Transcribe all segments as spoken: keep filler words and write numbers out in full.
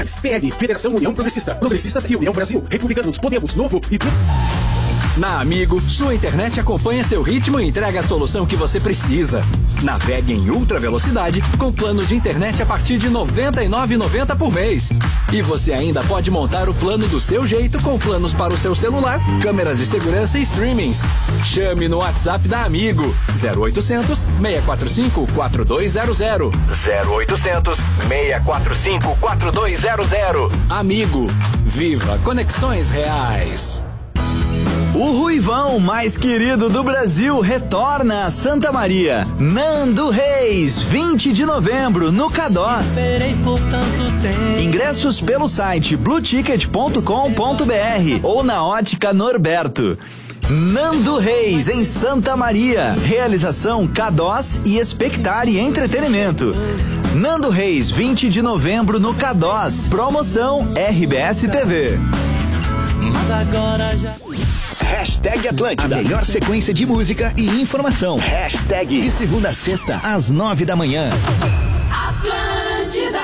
P L, Federação União Progressista, Progressistas e União Brasil, Republicanos, Podemos, Novo e... Na Amigo, sua internet acompanha seu ritmo e entrega a solução que você precisa. Navegue em ultra velocidade com planos de internet a partir de noventa e nove reais e noventa centavos por mês. E você ainda pode montar o plano do seu jeito com planos para o seu celular, câmeras de segurança e streamings. Chame no WhatsApp da Amigo zero oitocentos, seis quatro cinco, quatro dois zero zero. zero oitocentos, seis quatro cinco, quatro dois zero zero. Amigo, viva conexões reais. O ruivão mais querido do Brasil retorna a Santa Maria. Nando Reis, vinte de novembro, no Cadós. Ingressos pelo site blue ticket ponto com ponto b r ou na Ótica Norberto. Nando Reis, em Santa Maria. Realização Cadós e Expectare Entretenimento. Nando Reis, vinte de novembro, no Cadós. Promoção R B S T V. Mas agora já... Hashtag Atlântida, a melhor sequência de música e informação. Hashtag de segunda a sexta, às nove da manhã. Atlântida.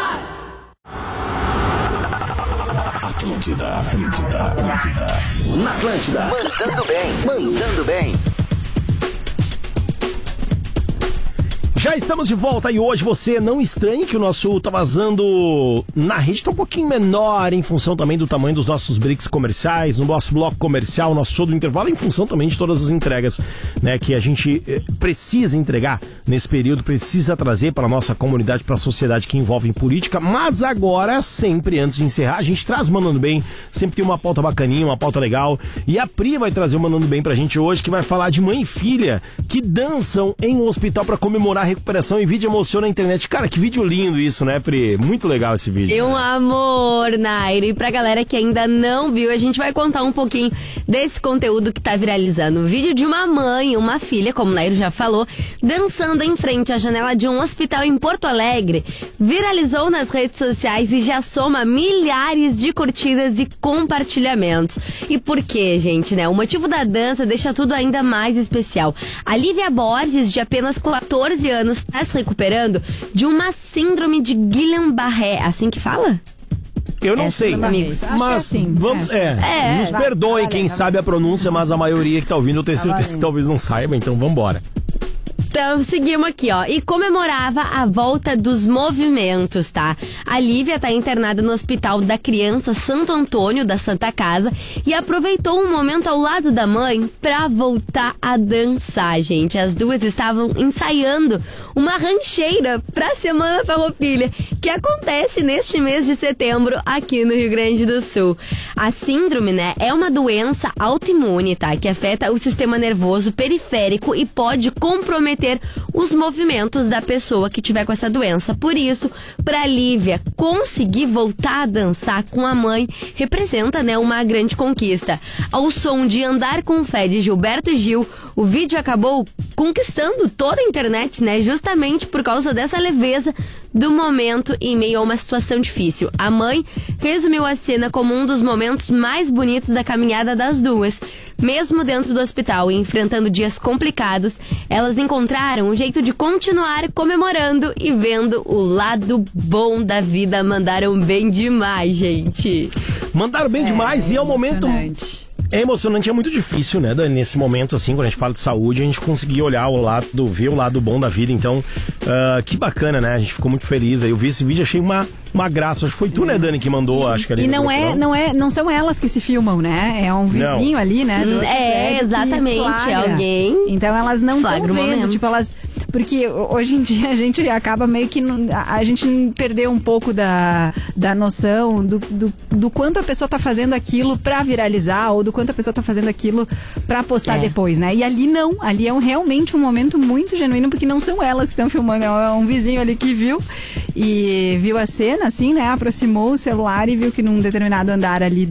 Atlântida, Atlântida, Atlântida. Na Atlântida, mandando bem, mandando bem. Já estamos de volta e hoje você não estranhe que o nosso Tá Vazando na rede tá um pouquinho menor em função também do tamanho dos nossos breaks comerciais, no nosso bloco comercial, nosso show do intervalo, em função também de todas as entregas, né, que a gente eh, precisa entregar nesse período, precisa trazer para a nossa comunidade, para a sociedade que envolve em política. Mas agora, sempre antes de encerrar, a gente traz o Mandando Bem, sempre tem uma pauta bacaninha, uma pauta legal, e a Pri vai trazer o Mandando Bem pra gente hoje, que vai falar de mãe e filha que dançam em um hospital para comemorar a recuperação, e vídeo emociona a internet. Cara, que vídeo lindo isso, né, Pri? Muito legal esse vídeo. É um amor, Nairo. E pra galera que ainda não viu, a gente vai contar um pouquinho desse conteúdo que tá viralizando. Um vídeo de uma mãe e uma filha, como o Nairo já falou, dançando em frente à janela de um hospital em Porto Alegre. Viralizou nas redes sociais e já soma milhares de curtidas e compartilhamentos. E por quê, gente, né? O motivo da dança deixa tudo ainda mais especial. A Lívia Borges, de apenas quatorze anos, está se recuperando de uma síndrome de Guillain-Barré, assim que fala? Eu não é, sei, amigos. mas é assim, vamos, é, é, nos perdoem vai, quem vai, sabe vai. a pronúncia, mas a maioria que tá ouvindo eu tenho certeza que talvez não saiba, então vambora. Então, seguimos aqui, ó. E comemorava a volta dos movimentos, tá? A Lívia tá internada no Hospital da Criança Santo Antônio, da Santa Casa, e aproveitou um momento ao lado da mãe pra voltar a dançar, gente. As duas estavam ensaiando uma rancheira pra Semana Farroupilha, que acontece neste mês de setembro aqui no Rio Grande do Sul. A síndrome, né, é uma doença autoimune, tá? Que afeta o sistema nervoso periférico e pode comprometer os movimentos da pessoa que tiver com essa doença. Por isso, para Lívia conseguir voltar a dançar com a mãe representa, né, uma grande conquista. Ao som de Andar com Fé de Gilberto Gil, o vídeo acabou conquistando toda a internet, né, justamente por causa dessa leveza do momento em meio a uma situação difícil. A mãe resumiu a cena como um dos momentos mais bonitos da caminhada das duas. Mesmo dentro do hospital e enfrentando dias complicados, elas encontraram um jeito de continuar comemorando e vendo o lado bom da vida. Mandaram bem demais, gente. Mandaram bem é, demais, e é um momento... É emocionante, é muito difícil, né, Dani? Nesse momento, assim, quando a gente fala de saúde, a gente conseguir olhar o lado, ver o lado bom da vida. Então, uh, que bacana, né? A gente ficou muito feliz. Aí eu vi esse vídeo, achei uma, uma graça. Acho que foi tu, né, Dani, que mandou, acho que ali. E não é, não é, não são elas que se filmam, né? É um vizinho não. ali, né? Do é, exatamente, alguém. Então elas não estão vendo, momento. tipo, elas... Porque hoje em dia a gente acaba meio que... A gente perdeu um pouco da, da noção do, do, do quanto a pessoa tá fazendo aquilo pra viralizar, ou do quanto a pessoa tá fazendo aquilo pra postar é. depois, né? E ali não. Ali é um, realmente um momento muito genuíno, porque não são elas que estão filmando. É um vizinho ali que viu e viu a cena, assim, né? Aproximou o celular e viu que num determinado andar ali